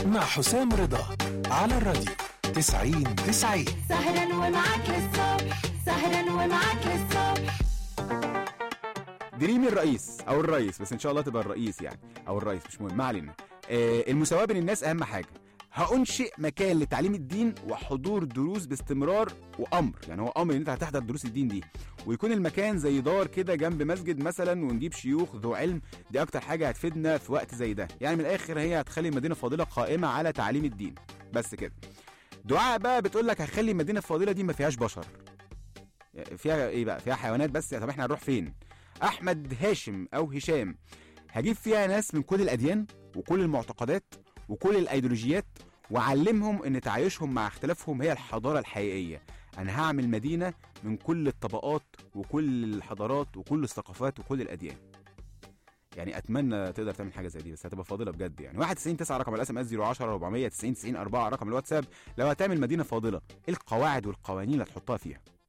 مع حسام رضا على الراديو 90-90. سهرا ومعاك للصبح، سهرا ومعاك للصبح. دريم الرئيس او الرئيس، بس ان شاء الله تبقى الرئيس يعني او الرئيس، مش مهم، ما علينا. المساواة بين الناس اهم حاجة. هأنشئ مكان لتعليم الدين وحضور دروس باستمرار، وامر يعني هو امر ان انت هتحضر دروس الدين دي، ويكون المكان زي دار كده جنب مسجد مثلا، ونجيب شيوخ ذو علم. دي اكتر حاجة هتفيدنا في وقت زي ده، يعني من الاخر هي هتخلي المدينة فاضلة قائمة على تعليم الدين بس كده. دعاء بقى بتقول لك هخلي المدينة الفاضلة دي ما فيهاش بشر، فيها ايه بقى؟ فيها حيوانات بس. طب احنا هنروح فين؟ احمد هاشم او هشام، هجيب فيها ناس من كل الاديان وكل المعتقدات وكل الايديولوجيات، وعلمهم ان تعايشهم مع اختلافهم هي الحضاره الحقيقيه. انا هعمل مدينه من كل الطبقات وكل الحضارات وكل الثقافات وكل الاديان. يعني اتمنى تقدر تعمل حاجه زي دي، بس هتبقى فاضله بجد يعني. 199 رقم الاس ام اس، 010 400 90 90 4 رقم الواتساب. لو هتعمل مدينه فاضله، ايه القواعد والقوانين اللي هتحطها فيها؟